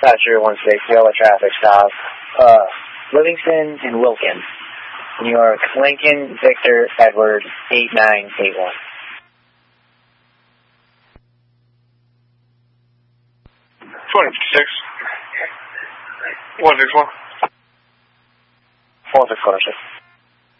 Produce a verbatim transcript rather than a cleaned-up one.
Thatcher one six, yellow traffic stop. Uh, Livingston and Wilkin. New York, Lincoln, Victor, Edward, eight nine eight one. twenty fifty-six. one six one. one six one six.